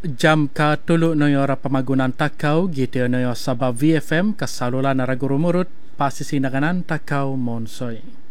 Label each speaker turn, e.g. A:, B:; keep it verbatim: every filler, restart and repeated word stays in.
A: jam ka tulu noyora pamagunan takau gitu noyo sabab V F M kasalula naraguru murut pasisi naganan takau monsoi.